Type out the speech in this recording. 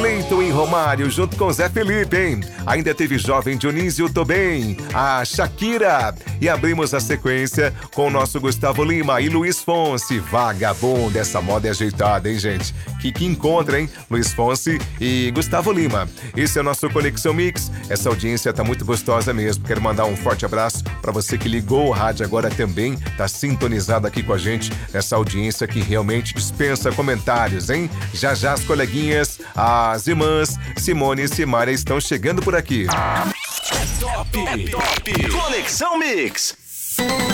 Cleiton e Romário, junto com Zé Felipe, hein? Ainda teve Jovem Dionísio também, a Shakira. E abrimos a sequência com o nosso Gustavo Lima e Luiz Fonsi. Vagabundo, essa moda é ajeitada, hein, gente? Que encontra, hein? Luiz Fonsi e Gustavo Lima. Esse é o nosso Conexão Mix. Essa audiência tá muito gostosa mesmo. Quero mandar um forte abraço para você que ligou o rádio agora também, tá sintonizado aqui com a gente nessa audiência que realmente dispensa comentários, hein? Já as coleguinhas, as irmãs Simone e Simária estão chegando por aqui. É top! Conexão Mix.